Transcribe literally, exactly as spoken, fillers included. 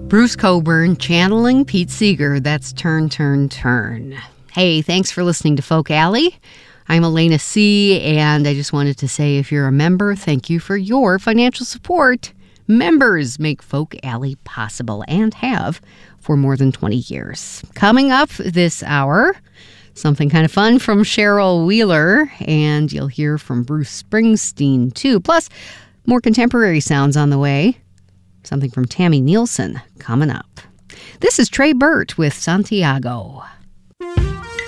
Bruce Cockburn channeling Pete Seeger. That's Turn, Turn, Turn. Hey, thanks for listening to Folk Alley. I'm Elena C., and I just wanted to say if you're a member, thank you for your financial support. Members make Folk Alley possible and have for more than twenty years. Coming up this hour, something kind of fun from Cheryl Wheeler, and you'll hear from Bruce Springsteen, too. Plus, more contemporary sounds on the way. Something from Tammy Nielsen coming up. This is Trey Burt with Santiago.